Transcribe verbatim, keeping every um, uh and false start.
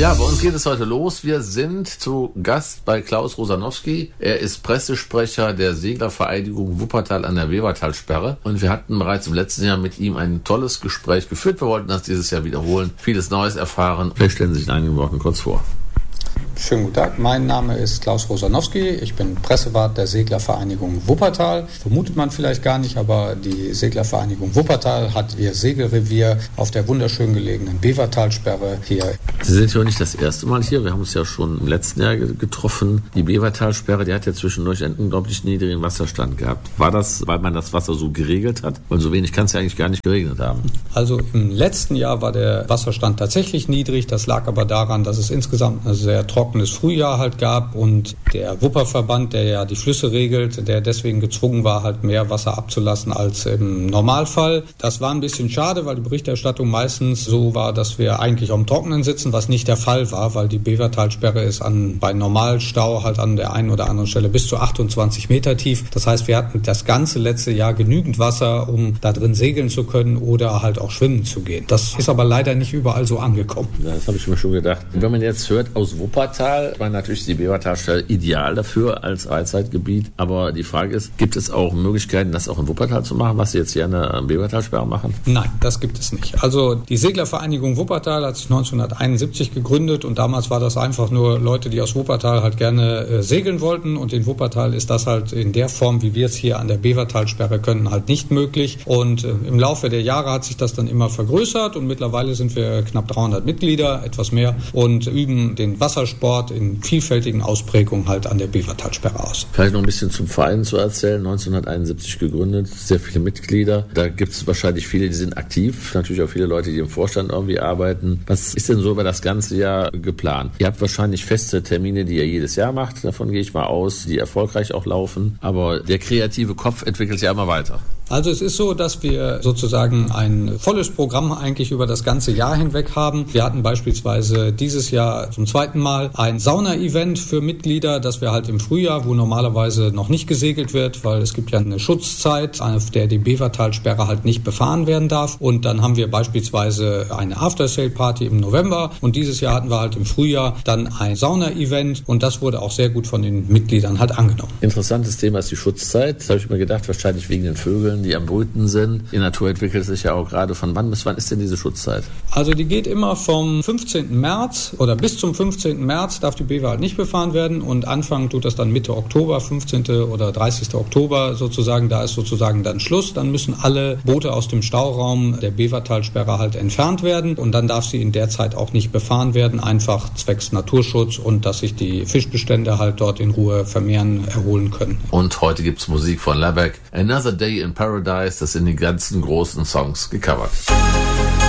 Ja, bei uns geht es heute los. Wir sind zu Gast bei Klaus Rosanowski. Er ist Pressesprecher der Seglervereinigung Wuppertal an der Webertalsperre. Und wir hatten bereits im letzten Jahr mit ihm ein tolles Gespräch geführt. Wir wollten das dieses Jahr wiederholen, vieles Neues erfahren. Vielleicht stellen Sie sich in einigen Worten kurz vor. Schönen guten Tag, mein Name ist Klaus Rosanowski, ich bin Pressewart der Seglervereinigung Wuppertal. Vermutet man vielleicht gar nicht, aber die Seglervereinigung Wuppertal hat ihr Segelrevier auf der wunderschön gelegenen Bevertalsperre hier. Sie sind ja nicht das erste Mal hier, wir haben uns ja schon im letzten Jahr getroffen. Die Bevertalsperre, die hat ja zwischendurch einen unglaublich niedrigen Wasserstand gehabt. War das, weil man das Wasser so geregelt hat? Weil so wenig kann es ja eigentlich gar nicht geregnet haben. Also im letzten Jahr war der Wasserstand tatsächlich niedrig, das lag aber daran, dass es insgesamt eine sehr trockenes Frühjahr halt gab und der Wupperverband, der ja die Flüsse regelt, der deswegen gezwungen war, halt mehr Wasser abzulassen als im Normalfall. Das war ein bisschen schade, weil die Berichterstattung meistens so war, dass wir eigentlich am Trockenen sitzen, was nicht der Fall war, weil die Bevertalsperre ist an, bei Normalstau halt an der einen oder anderen Stelle bis zu achtundzwanzig Meter tief. Das heißt, wir hatten das ganze letzte Jahr genügend Wasser, um da drin segeln zu können oder halt auch schwimmen zu gehen. Das ist aber leider nicht überall so angekommen. Ja, das habe ich mir schon gedacht. Wenn man jetzt hört aus Wuppertal, war natürlich die Bevertalsperre ideal dafür als Freizeitgebiet. Aber die Frage ist, gibt es auch Möglichkeiten, das auch in Wuppertal zu machen, was Sie jetzt hier an der Bevertalsperre machen? Nein, das gibt es nicht. Also die Seglervereinigung Wuppertal hat sich neunzehnhunderteinundsiebzig gegründet und damals war das einfach nur Leute, die aus Wuppertal halt gerne äh, segeln wollten. Und in Wuppertal ist das halt in der Form, wie wir es hier an der Bevertalsperre können, halt nicht möglich. Und äh, im Laufe der Jahre hat sich das dann immer vergrößert und mittlerweile sind wir knapp dreihundert Mitglieder, etwas mehr, und üben den Wassersport in vielfältigen Ausprägungen halt an der Bevertalsperre aus. Vielleicht noch ein bisschen zum Verein zu erzählen. neunzehnhunderteinundsiebzig gegründet, sehr viele Mitglieder. Da gibt es wahrscheinlich viele, die sind aktiv. Natürlich auch viele Leute, die im Vorstand irgendwie arbeiten. Was ist denn so über das ganze Jahr geplant? Ihr habt wahrscheinlich feste Termine, die ihr jedes Jahr macht. Davon gehe ich mal aus, die erfolgreich auch laufen. Aber der kreative Kopf entwickelt sich ja immer weiter. Also es ist so, dass wir sozusagen ein volles Programm eigentlich über das ganze Jahr hinweg haben. Wir hatten beispielsweise dieses Jahr zum zweiten Mal ein Sauna-Event für Mitglieder, das wir halt im Frühjahr, wo normalerweise noch nicht gesegelt wird, weil es gibt ja eine Schutzzeit, auf der die Bevertalsperre halt nicht befahren werden darf. Und dann haben wir beispielsweise eine After-Sale-Party im November und dieses Jahr hatten wir halt im Frühjahr dann ein Sauna-Event und das wurde auch sehr gut von den Mitgliedern halt angenommen. Interessantes Thema ist die Schutzzeit. Das habe ich mir gedacht, wahrscheinlich wegen den Vögeln, die am Brüten sind. Die Natur entwickelt sich ja auch gerade. Von wann bis wann ist denn diese Schutzzeit? Also die geht immer vom fünfzehnten März oder bis zum fünfzehnten März darf die Bever halt nicht befahren werden und anfangen tut das dann Mitte Oktober, fünfzehnten oder dreißigsten Oktober sozusagen. Da ist sozusagen dann Schluss. Dann müssen alle Boote aus dem Stauraum der Bevertalsperre halt entfernt werden und dann darf sie in der Zeit auch nicht befahren werden, einfach zwecks Naturschutz und dass sich die Fischbestände halt dort in Ruhe vermehren, erholen können. Und heute gibt's Musik von Labeck. Another Day in Paradise, das sind die ganzen großen Songs gecovert.